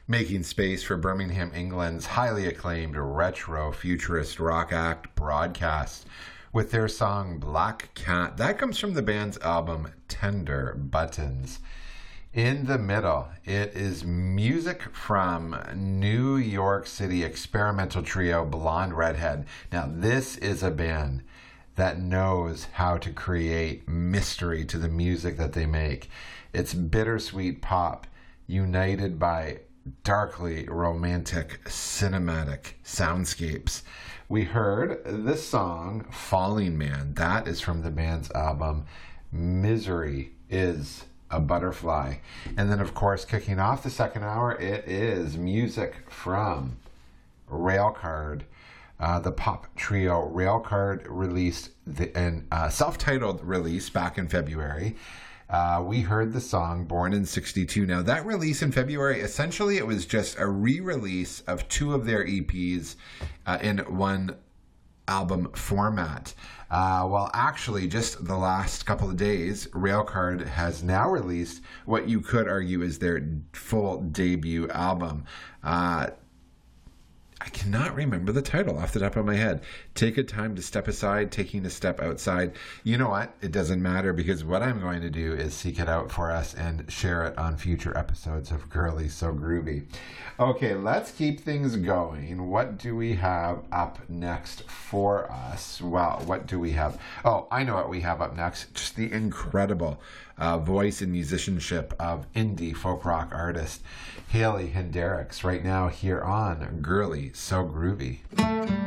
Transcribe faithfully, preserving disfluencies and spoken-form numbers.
Making space for Birmingham, England's highly acclaimed retro futurist rock act Broadcast with their song Black Cat. That comes from the band's album Tender Buttons. In the middle, it is music from New York City experimental trio Blonde Redhead. Now, this is a band that knows how to create mystery to the music that they make. It's bittersweet pop united by darkly romantic cinematic soundscapes. We heard the song Falling Man. That is from the band's album Misery is a Butterfly. And then, of course, kicking off the second hour, it is music from Railcard. Uh, the pop trio Railcard released the, an uh, self-titled release back in February. Uh, we heard the song Born in sixty-two. Now, that release in February, essentially it was just a re-release of two of their E Ps uh, in one album format. Uh, well, actually, just the last couple of days, Railcard has now released what you could argue is their full debut album. Uh, I cannot remember the title off the top of my head. Take a time to step aside, taking a step outside. You know what? It doesn't matter, because what I'm going to do is seek it out for us and share it on future episodes of Girly So Groovy. Okay, let's keep things going. What do we have up next for us? Well, what do we have? Oh, I know what we have up next. Just the incredible uh, voice and musicianship of indie folk rock artist Haley Hendricks right now here on Girly So Groovy.